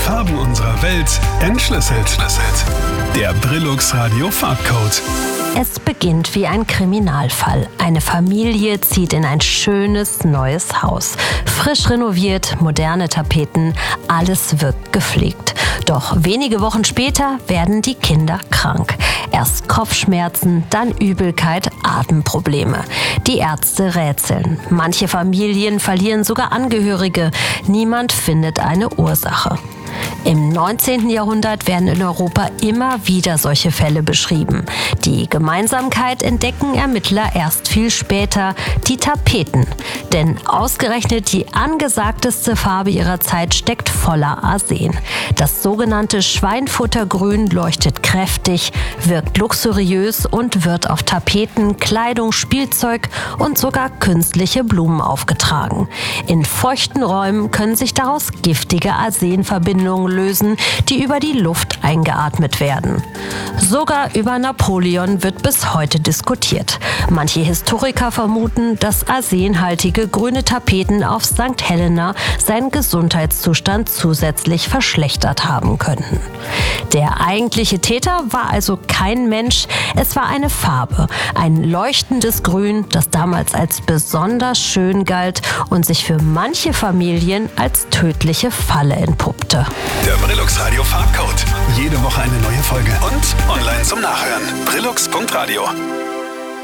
Farben unserer Welt entschlüsselt. Der Brillux Radio Farbcode. Es beginnt wie ein Kriminalfall. Eine Familie zieht in ein schönes neues Haus. Frisch renoviert, moderne Tapeten, alles wirkt gepflegt. Doch wenige Wochen später werden die Kinder krank. Erst Kopfschmerzen, dann Übelkeit, Atemprobleme. Die Ärzte rätseln. Manche Familien verlieren sogar Angehörige. Niemand findet eine Ursache. Im 19. Jahrhundert werden in Europa immer wieder solche Fälle beschrieben. Die Gemeinsamkeit entdecken Ermittler erst viel später: die Tapeten. Denn ausgerechnet die angesagteste Farbe ihrer Zeit steckt voller Arsen. Das sogenannte Schweinfuttergrün leuchtet kräftig, wirkt luxuriös und wird auf Tapeten, Kleidung, Spielzeug und sogar künstliche Blumen aufgetragen. In feuchten Räumen können sich daraus giftige Arsenverbindungen lösen, die über die Luft eingeatmet werden. Sogar über Napoleon wird bis heute diskutiert. Manche Historiker vermuten, dass arsenhaltige grüne Tapeten auf St. Helena seinen Gesundheitszustand zusätzlich verschlechtert haben könnten. Der eigentliche Täter war also kein Mensch, es war eine Farbe, ein leuchtendes Grün, das damals als besonders schön galt und sich für manche Familien als tödliche Falle entpuppte. Der Brillux Radio Farbcode. Jede Woche eine neue Folge und online zum Nachhören. Brillux.radio.